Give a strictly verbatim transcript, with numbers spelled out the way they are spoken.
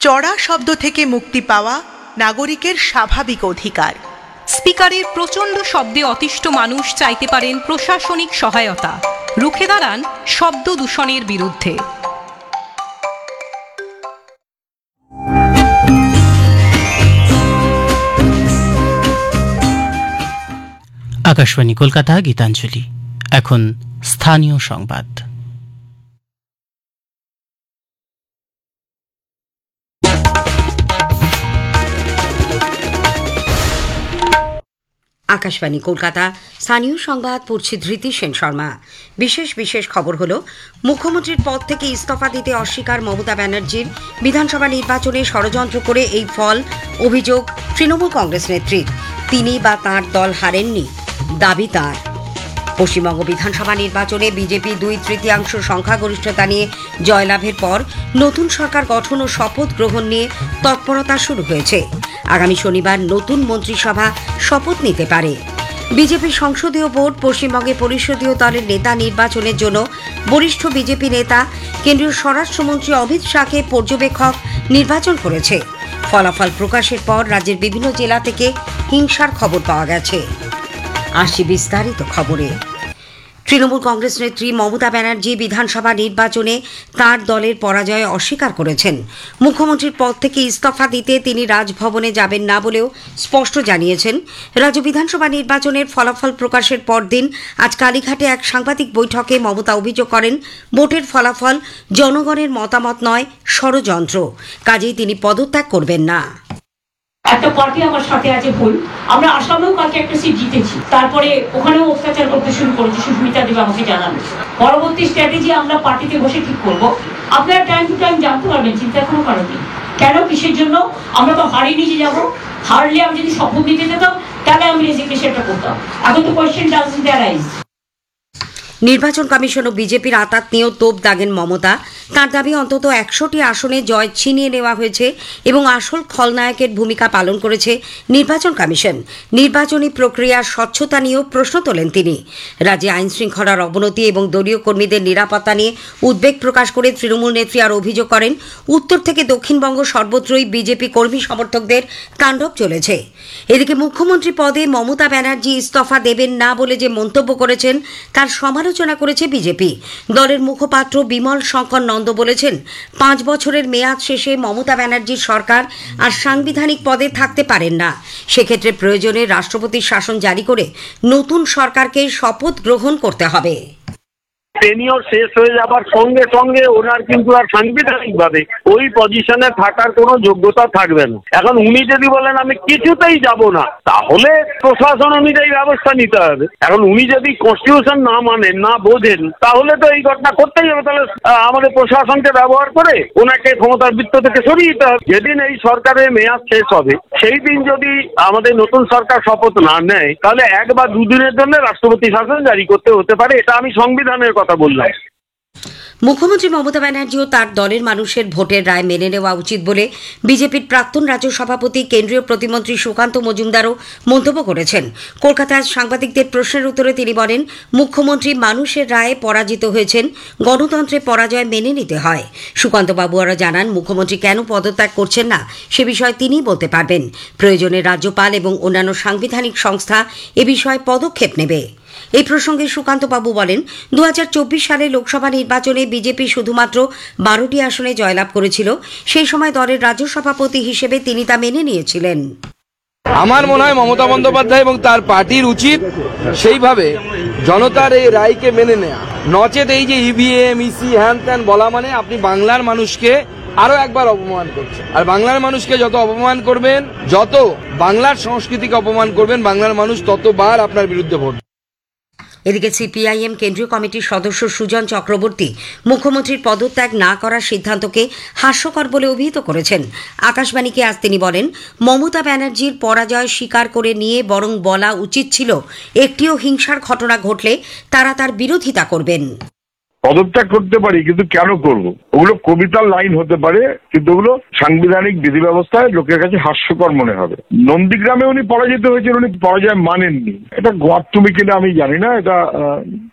চড়া শব্দ থেকে মুক্তি পাওয়া নাগরিকের স্বাভাবিক অধিকার। স্পিকারের প্রচণ্ড শব্দে অতিষ্ঠ মানুষ চাইতে পারেন প্রশাসনিক সহায়তা, রুখে দাঁড়ান শব্দ দূষণের বিরুদ্ধে। আকাশবাণী কলকাতা, গীতাঞ্জলি। এখন স্থানীয় সংবাদ। আকাশবাণী কলকাতা, স্থানীয় সংবাদ পড়ছি ধৃতি সেন শর্মা। বিশেষ বিশেষ খবর হলো, মুখ্যমন্ত্রীর পদ থেকে ইস্তফা দিতে অস্বীকার মমতা ব্যানার্জির। বিধানসভা নির্বাচনে ষড়যন্ত্র করে এই ফল, অভিযোগ তৃণমূল কংগ্রেস নেত্রীর। তিনি বা তাঁর দল হারেননি, দাবি তাঁর। পশ্চিমবঙ্গ বিধানসভা নির্বাচনে বিজেপি দুই তৃতীয়াংশ সংখ্যাগরিষ্ঠতা নিয়ে জয়লাভের পর নতুন সরকার গঠন ও শপথ গ্রহণ নিয়ে তৎপরতা শুরু হয়েছে। আগামী শনিবার নতুন মন্ত্রিসভা শপথ নিতে পারে। বিজেপির সংসদীয় বোর্ড পশ্চিমবঙ্গে পরিষদীয় দলের নেতা নির্বাচনের জন্য বরিষ্ঠ বিজেপি নেতা কেন্দ্রীয় স্বরাষ্ট্রমন্ত্রী অমিত শাহকে পর্যবেক্ষক নির্বাচন করেছে। ফলাফল প্রকাশের পর রাজ্যের বিভিন্ন জেলা থেকে হিংসার খবর পাওয়া গেছে। আসি বিস্তারিত খবরে। তৃণমূল কংগ্রেস নেত্রী মমতা ব্যানার্জি বিধানসভা নির্বাচনে তাঁর দলের পরাজয় অস্বীকার করেছেন। মুখ্যমন্ত্রীর পদ থেকে ইস্তফা দিতে তিনি রাজভবনে যাবেন না বলেও স্পষ্ট জানিয়েছেন। রাজ্য বিধানসভা নির্বাচনের ফলাফল প্রকাশের পরদিন আজ কালীঘাটে এক সাংবাদিক বৈঠকে মমতা অভিযোগ করেন, ভোটের ফলাফল জনগণের মতামত নয়, ষড়যন্ত্র। কাজেই তিনি পদত্যাগ করবেন না। একটা পার্টি আমার সাথে আছে ভুল। আমরা আসামেও কালকে একটা সিট জিতেছি, তারপরে ওখানেও অত্যাচার করতে শুরু করেছে, সুস্মিতা দেব আমাকে জানালো। পরবর্তী স্ট্র্যাটেজি আমরা পার্টিতে বসে ঠিক করব। আপনারা টাইম টু টাইম জানতে পারবেন, চিন্তা এখনো করেনি কেন, কিসের জন্য। আমরা তো হারিয়ে নিয়ে যাবো, হারলে আমি যদি শপথ দিতে যেতাম তাহলে আমি রেজিগনেশনটা করতাম। এখন তো কোয়েশ্চেন ডাজন্ট অ্যারাইজ। নির্বাচন কমিশন ও বিজেপির আঁতাত নিয়েও তোপ দাগেন মমতা। তাঁর দাবি, অন্তত একশোটি আসনে জয় ছিনিয়ে নেওয়া হয়েছে এবং আসল খলনায়কের ভূমিকা পালন করেছে নির্বাচন কমিশন। নির্বাচনী প্রক্রিয়ার স্বচ্ছতা নিয়েও প্রশ্ন তোলেন তিনি। রাজ্যে আইন শৃঙ্খলার অবনতি এবং দলীয় কর্মীদের নিরাপত্তা নিয়ে উদ্বেগ প্রকাশ করে তৃণমূল নেত্রী আর অভিযোগ করেন, উত্তর থেকে দক্ষিণবঙ্গ সর্বত্রই বিজেপি কর্মী সমর্থকদের তাণ্ডব চলেছে। এদিকে মুখ্যমন্ত্রী পদে মমতা ব্যানার্জি ইস্তফা দেবেন না বলে যে মন্তব্য করেছেন তার সমালোচনা করেছে বিজেপি। দলের মুখপাত্র বিমল শঙ্কর নন্দ বলেছেন, পাঁচ বছরের মেয়াদ শেষে মমতা ব্যানার্জির সরকার আর সাংবিধানিক পদে থাকতে পারেন না। সেক্ষেত্রে প্রয়োজনে রাষ্ট্রপতির শাসন জারি করে নতুন সরকারকে শপথ গ্রহণ করতে হবে। টেনিওর শেষ হয়ে যাবার সঙ্গে সঙ্গে ওনার কিন্তু আর সাংবিধানিক ভাবে ওই পজিশনে থাকার কোনো যোগ্যতা থাকবে না। এখন উনি যদি বলেন আমি কিছুতেই যাব না, তাহলে প্রশাসন অনুযায়ী ব্যবস্থা নিতে হবে। এখন উনি যদি কনস্টিটিউশন না মানেন, না বোঝেন, তাহলে তো এই ঘটনা করতেই হবে। তাহলে আমাদের প্রশাসনকে ব্যবহার করে ওনাকে ক্ষমতার বৃত্ত থেকে সরিয়ে দিতে হবে। যেদিন এই সরকারের মেয়াদ শেষ হবে সেই দিন যদি আমাদের নতুন সরকার শপথ না নেয়, তাহলে এক বা দুদিনের জন্য রাষ্ট্রপতি শাসন জারি করতে হতে পারে। এটা আমি সংবিধানের কথা বললাম। মুখ্যমন্ত্রী মমতা ব্যানার্জিও তার দলের মানুষের ভোটের রায় মেনে নেওয়া উচিত বলে বিজেপির প্রাক্তন রাজ্য সভাপতি কেন্দ্রীয় প্রতিমন্ত্রী সুকান্ত মজুমদারও মন্তব্য করেছেন। কলকাতায় সাংবাদিকদের প্রশ্নের উত্তরে তিনি বলেন, মুখ্যমন্ত্রী মানুষের রায়ে পরাজিত হয়েছেন, গণতন্ত্রে পরাজয় মেনে নিতে হয়। সুকান্তবাবু আরও জানান, মুখ্যমন্ত্রী কেন পদত্যাগ করছেন না সে বিষয়ে তিনিই বলতে পারবেন। প্রয়োজনে রাজ্যপাল এবং অন্যান্য সাংবিধানিক সংস্থা এ বিষয়ে পদক্ষেপ নেবে। এই প্রসঙ্গে সুকান্তবাবু বলেন, দু হাজার চব্বিশ সালে লোকসভা নির্বাচনে বিজেপি শুধুমাত্র বারোটি আসনে জয়লাভ করেছিল। সেই সময় দলের রাজ্য সভাপতি হিসেবে তিনি তা মেনে নিয়েছিলেন। আমার মনে হয় মমতা বন্দ্যোপাধ্যায় এবং তার পার্টির উচিত সেইভাবে জনতার এই রায়কে মেনে নেয়া। নচেত এই যে ইভিএম, ইসি, হ্যান ত্যান বলা মানে আপনি বাংলার মানুষকে আরো একবার অপমান করছেন। আর বাংলার মানুষকে যত অপমান করবেন, যত বাংলার সংস্কৃতিকে অপমান করবেন, বাংলার মানুষ ততবার আপনার বিরুদ্ধে ভোট। এদিকে সিপিআইএম কেন্দ্রীয় কমিটির সদস্য সুজন চক্রবর্তী মুখ্যমন্ত্রীর পদত্যাগ না করার সিদ্ধান্তকে হাস্যকর বলে অভিহিত করেছেন। আকাশবাণীকে আজ তিনি বলেন, মমতা ব্যানার্জির পরাজয় স্বীকার করে নিয়ে বরং বলা উচিত ছিল, একটিও হিংসার ঘটনা ঘটলে তারা তার বিরোধিতা করবেন। পদত্যাগ করতে পারি, কিন্তু কেন করব? ওগুলো কবিতার লাইন হতে পারে, কিন্তু ওগুলো সাংবিধানিক বিধি ব্যবস্থায় লোকের কাছে হাস্যকর মনে হবে। নন্দীগ্রামে উনি পরাজিত হয়েছেন, উনি পরাজয় মানেননি। এটা গোয়ার তুমি কিনা আমি জানি না, এটা